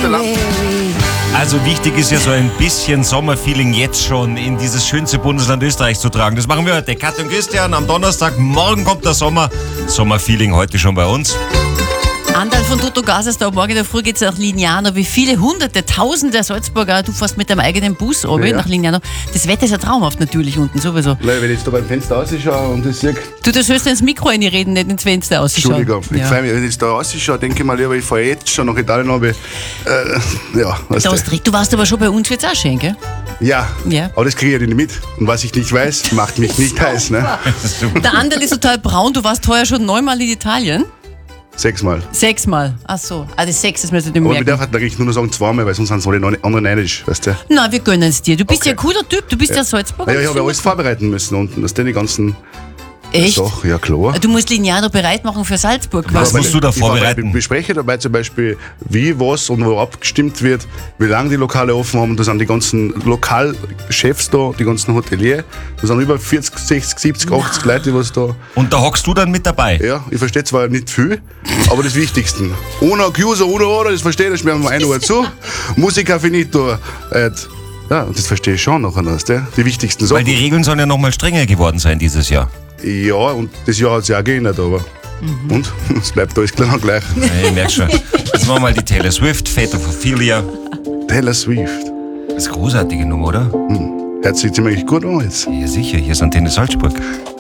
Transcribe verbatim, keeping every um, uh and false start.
January. Also wichtig ist ja so ein bisschen Sommerfeeling jetzt schon in dieses schönste Bundesland Österreichs zu tragen. Das machen wir heute. Katja und Christian am Donnerstag. Morgen kommt der Sommer. Sommerfeeling heute schon bei uns. Andal von Toto Gas ist da. Morgen in der Früh geht es nach Lignano. Wie viele Hunderte, Tausende Salzburger. Du fährst mit deinem eigenen Bus oben Ja. nach Lignano. Das Wetter ist ja traumhaft natürlich unten sowieso. Weil, wenn ich jetzt da beim Fenster rausschaue und das sehe, Du, das sollst du ins Mikro reden, nicht ins Fenster ausschauen. Entschuldigung, ich Ja. freue mich, wenn ich jetzt da rausschaue, denke ich mal lieber, ich fahre jetzt schon nach Italien runter. Äh, ja, weißt Da du. hast recht. Du warst aber schon bei uns jetzt auch schön, gell? Ja, Ja. aber das kriege ich ja nicht mit. Und was ich nicht weiß, macht mich nicht heiß. Ne? Der Andal ist total braun. Du warst heuer schon neunmal in Italien. Sechsmal. Sechsmal. Ach so. Ah, das sechs, das müsst ihr Aber man merken. darf halt eigentlich nur noch sagen zweimal, weil sonst sind alle anderen neidisch, weißt du. Na, wir gönnen es dir. Du bist Okay. ja ein cooler Typ. Du bist ja, Salzburger. Ja, ich habe ja alles vorbereiten müssen und das die ganzen Echt? Sachen, ja klar. Du musst Lignano bereit machen für Salzburg. Was quasi. musst du da Ich vorbereiten? bespreche dabei zum Beispiel, wie, was und wo abgestimmt wird, wie lange die Lokale offen haben. Da sind die ganzen Lokalchefs da, die ganzen Hotelier. Da sind über vierzig, sechzig, siebzig, achtzig Leute, die was da. Und da hockst du dann mit dabei. Ja, ich verstehe zwar nicht viel, aber das Wichtigste. Ohne Accuser, ohne Oder, das verstehe ich, schmerzen wir ein Uhr zu. Musica finito. Äh, ja, das verstehe ich schon nachher, weißt du? Die wichtigsten Weil Sachen. die Regeln sollen ja nochmal strenger geworden sein dieses Jahr. Ja, und das Jahr hat sich auch geändert, aber. Und? Es bleibt alles klar gleich. Ja, ich merke schon. Jetzt machen wir mal die Taylor Swift, Fate of Ophelia. Taylor Swift. Das ist eine großartige Nummer, oder? Hört sich ziemlich gut an jetzt. Ja, sicher. Hier ist Antenne Salzburg.